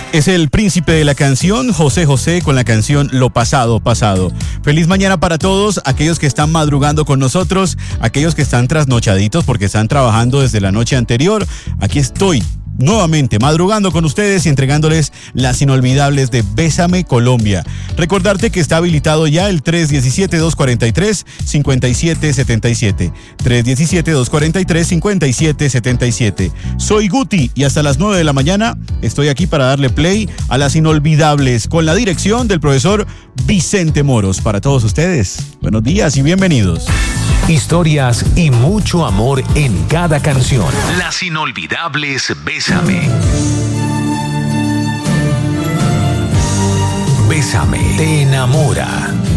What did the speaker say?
Es el príncipe de la canción, José José, con la canción Lo Pasado, Pasado. Feliz mañana para todos, aquellos que están madrugando con nosotros, aquellos que están trasnochaditos porque están trabajando desde la noche anterior. Aquí estoy nuevamente madrugando con ustedes y entregándoles las inolvidables de Bésame Colombia. Recordarte que está habilitado ya el 317-243-5777. 317-243-5777. Soy Guti y hasta las 9 de la mañana estoy aquí para darle play a las inolvidables con la dirección del profesor Vicente Moros. Para todos ustedes, buenos días y bienvenidos. Historias y mucho amor en cada canción. Las inolvidables Bésame. Bésame te enamora.